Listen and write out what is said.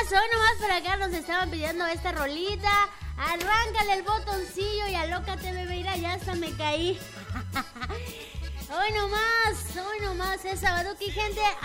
hoy nomás por acá nos estaban pidiendo esta rolita. Arráncale el botoncillo y alócate, bebé, mira, ya hasta me caí. Hoy nomás es Sabaduki, gente.